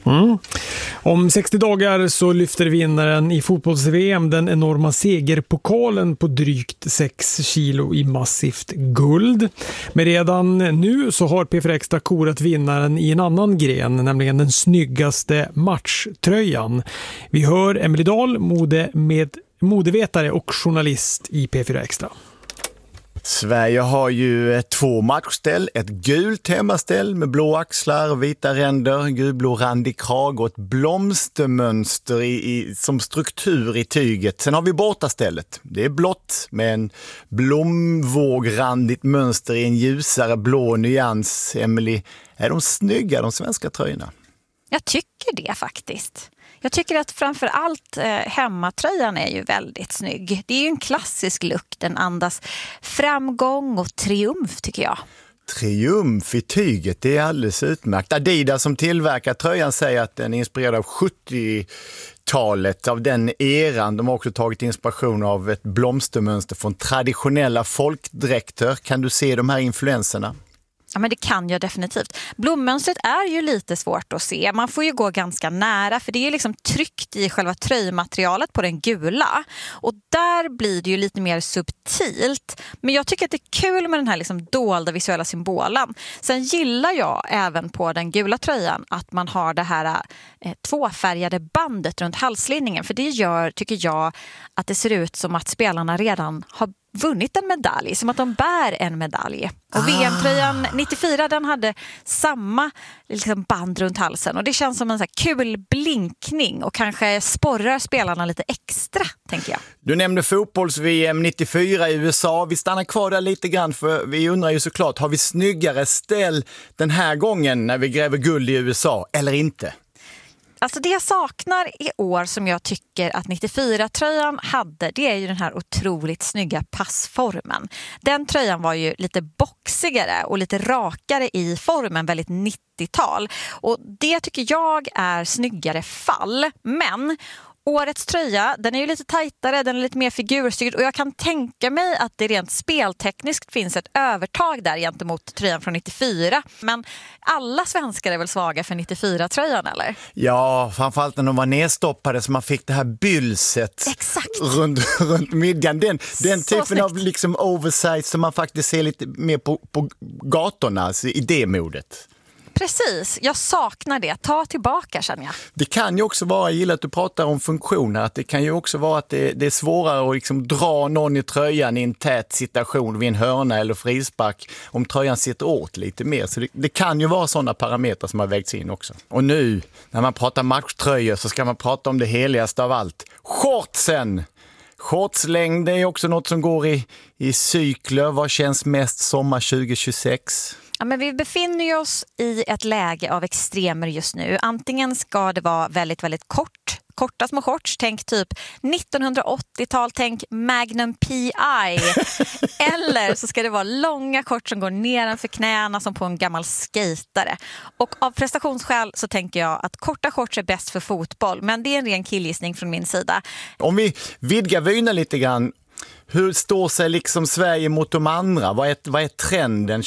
Om 60 dagar så lyfter vinnaren i fotbolls-VM den enorma segerpokalen på drygt 6 kilo i massivt guld. Men redan nu så har P4 Extra korat vinnaren i en annan gren, nämligen den snyggaste matchtröjan. Vi hör Emelie Dahl, modevetare och journalist i P4 Extra. Sverige har ju 2 matchställ, ett gult hemmaställ med blå axlar, vita ränder, gulblå randig krag och ett blomstermönster som struktur i tyget. Sen har vi bortastället. Det är blått med en blomvågrandigt mönster i en ljusare blå nyans. Emelie, är de snygga de svenska tröjorna? Jag tycker det faktiskt. Jag tycker att framförallt hemmatröjan är ju väldigt snygg. Det är ju en klassisk look, den andas framgång och triumf tycker jag. Triumf i tyget, det är alldeles utmärkt. Adidas som tillverkar tröjan säger att den är inspirerad av 70-talet, av den eran. De har också tagit inspiration av ett blomstermönster från traditionella folkdräkter. Kan du se de här influenserna? Ja, men det kan jag definitivt. Blommönstret är ju lite svårt att se. Man får ju gå ganska nära för det är ju liksom tryckt i själva tröjmaterialet på den gula. Och där blir det ju lite mer subtilt. Men jag tycker att det är kul med den här liksom dolda visuella symbolen. Sen gillar jag även på den gula tröjan att man har det här tvåfärgade bandet runt halslinningen. För det gör, tycker jag, att det ser ut som att spelarna redan har vunnit en medalj, som att de bär en medalj. Och VM-tröjan 94, den hade samma liksom band runt halsen. Och det känns som en så här kul blinkning och kanske sporrar spelarna lite extra, tänker jag. Du nämnde fotbolls-VM 94 i USA. Vi stannar kvar där lite grann för vi undrar ju såklart, har vi snyggare ställ den här gången när vi gräver guld i USA eller inte? Alltså det jag saknar i år som jag tycker att 94-tröjan hade, det är ju den här otroligt snygga passformen. Den tröjan var ju lite boxigare och lite rakare i formen, väldigt 90-tal. Och det tycker jag är snyggare fall. Men årets tröja, den är ju lite tajtare, den är lite mer figurstyrd och jag kan tänka mig att det rent speltekniskt finns ett övertag där gentemot tröjan från 94. Men alla svenskar är väl svaga för 94-tröjan, eller? Ja, framförallt när de var nedstoppade så man fick det här bylset runt midjan. Den typen av liksom oversize som man faktiskt ser lite mer på gatorna, alltså i det modet. Precis, jag saknar det. Ta tillbaka, känner jag. Det kan ju också vara, jag gillar att du pratar om funktioner, att det kan ju också vara att det är svårare att liksom dra någon i tröjan i en tät situation vid en hörna eller frispark om tröjan sitter åt lite mer. Så det kan ju vara sådana parametrar som har vägts in också. Och nu, när man pratar matchtröjor så ska man prata om det heligaste av allt. Shortsen! Shortslängd är också något som går i cykler. Vad känns mest sommar 2026? Ja, men vi befinner oss i ett läge av extremer just nu. Antingen ska det vara väldigt, väldigt korta små shorts. Tänk typ 1980-tal, tänk Magnum P.I. Eller så ska det vara långa shorts som går nedanför knäna som på en gammal skatare. Och av prestationsskäl så tänker jag att korta shorts är bäst för fotboll. Men det är en ren killgissning från min sida. Om vi vidgar vynen lite grann. Hur står sig liksom Sverige mot de andra? Vad är trenden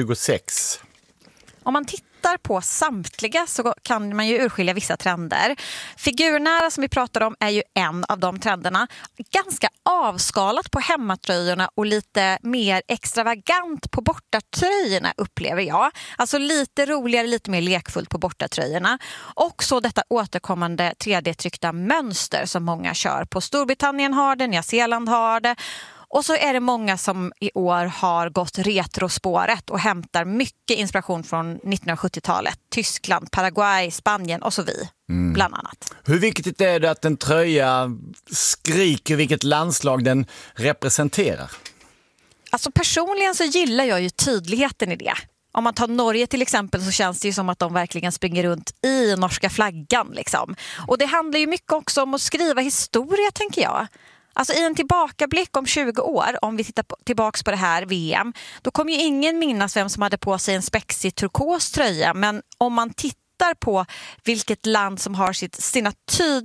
2026? Om man tittar på samtliga så kan man ju urskilja vissa trender. Figurnära som vi pratar om är ju en av de trenderna. Ganska avskalat på hemmatröjorna och lite mer extravagant på bortatröjorna upplever jag. Alltså lite roligare, lite mer lekfullt på bortatröjorna. Och så detta återkommande 3D-tryckta mönster som många kör på. Storbritannien har det, Nya Zeeland har det. Och så är det många som i år har gått retrospåret och hämtar mycket inspiration från 1970-talet. Tyskland, Paraguay, Spanien och så bland annat. Hur viktigt är det att en tröja skriker vilket landslag den representerar? Alltså personligen så gillar jag ju tydligheten i det. Om man tar Norge till exempel så känns det ju som att de verkligen springer runt i norska flaggan liksom. Och det handlar ju mycket också om att skriva historia, tänker jag. Alltså i en tillbakablick om 20 år, om vi tittar tillbaks på det här VM, då kommer ju ingen minnas vem som hade på sig en spexig turkos tröja. Men om man tittar på vilket land som har sina